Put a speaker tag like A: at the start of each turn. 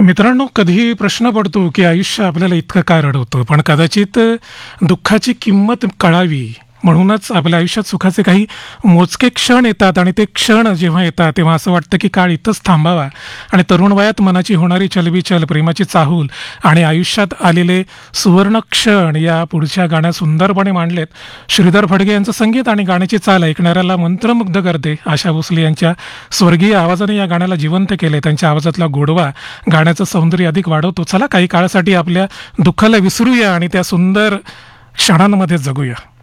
A: मित्रांनो, कधी प्रश्न पडतो, की आयुष्य आपल्याला इतकं का रडवतं? पण कदाचित दुःखाची किंमत कळावी म्हणूनच आपल्या आयुष्यात सुखाचे काही मोजके क्षण येतात आणि ते क्षण जेव्हा येतात, तेव्हा असं वाटतं, की काळ इथंच थांबावा आणि तरुण वयात मनाची होणारी चलबिचल, प्रेमाची चाहूल आणि आयुष्यात आलेले सुवर्ण क्षण या पुढच्या गाण्यात सुंदरपणे मांडलेत. श्रीधर फडके यांचं संगीत आणि गाण्याची चाल ऐकणाऱ्याला मंत्रमुग्ध करते. आशा भोसले यांच्या स्वर्गीय आवाजाने या गाण्याला जिवंत केले. त्यांच्या आवाजातला गोडवा गाण्याचं सौंदर्य अधिक वाढवतो. चला काही काळासाठी आपल्या दुःखाला विसरूया आणि त्या सुंदर क्षणांमध्ये जगूया.